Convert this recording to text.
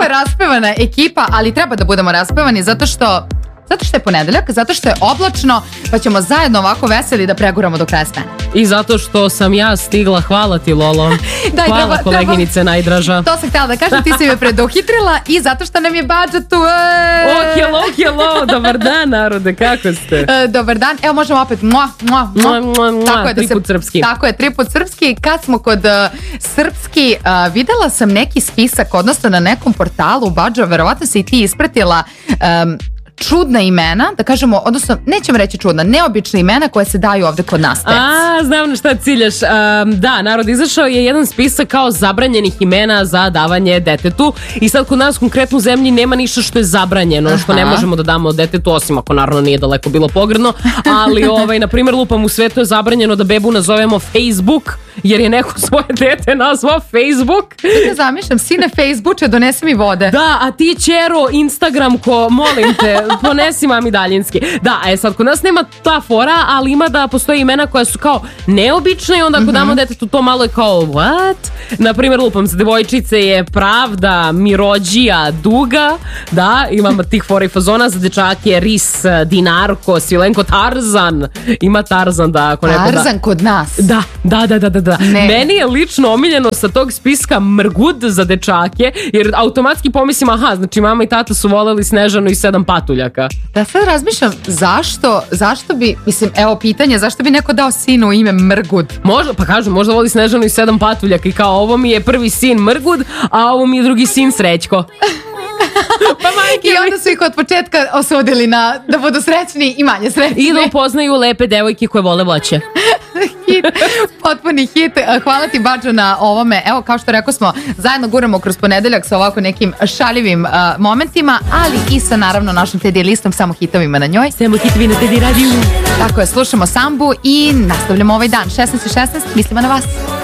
raspevana ekipa, ali treba da budemo raspevani zato što je ponedeljak, zato što je oblačno, pa ćemo zajedno ovako veseli da preguramo do kraja smene. I zato što sam ja stigla, hvala ti Lolo. Hvala koleginice najdraža. To sam htjela da kažem, ti si me preduhitrila i zato što nam je budžet tu. Hello, dobar dan narode, kako ste? Dobar dan, evo možemo opet tako je, triput srpski. Tako je, triput srpski. Kad smo kod srpski, videla sam neki spisak, odnosno na nekom portalu, Bađo, verovatno si i ti ispratila čudna imena, da kažemo, odnosno nećemo reći čudna, neobična imena koje se daju ovde kod nas. Znam na šta ciljaš. Da, narod, izašao je jedan spisak kao zabranjenih imena za davanje detetu i sad kod nas konkretno u zemlji nema ništa što je zabranjeno, što ne možemo da damo detetu, osim ako naravno nije daleko bilo pogrdno, ali na primjer lupam, u svetu je zabranjeno da bebu nazovemo Facebook, jer je neko svoje dete nazvao Facebook. Ja zamišljam, sine Facebooče, donesi mi vode. Da, a ti ćero Instagram ko, molim te, ponesi mami daljinski. Da, sad kod nas nema ta fora, ali ima da postoje imena koja su kao neobične i onda ako damo detetu to malo je kao what? Naprimjer, lupam, za devojčice je Pravda, Mirođija, Duga, da, imamo tih fora i fazona, za dečake Ris, Dinarko, Svilenko, Tarzan, ima Tarzan da ako neko da... Tarzan kod nas? Da. Meni je lično omiljeno sa tog spiska Mrgud za dečake, jer automatski pomislim, znači mama i tata su voleli Snežanu i 7 patuljaka. Da sad razmišljam, zašto bi, mislim, evo pitanje, zašto bi neko dao sinu ime Mrgud? Možda voli Snežanu i 7 patuljaka i kao ovo mi je prvi sin Mrgud, a ovo mi je drugi sin Srećko. I onda su ih od početka osudili da budu srećni i manje srećni. I da upoznaju lepe devojke koje vole voće. Hit, potpuni hit. Hvala ti, Bađo, na ovome. Evo, kao što rekao smo, zajedno guramo kroz ponedeljak sa ovako nekim šaljivim momentima, ali i sa naravno našom Teddy listom, samo hitovima na njoj. Samo hitovi na Teddy radiju. Tako je, slušamo Sambu i nastavljamo ovaj dan. 16:16, mislimo na vas.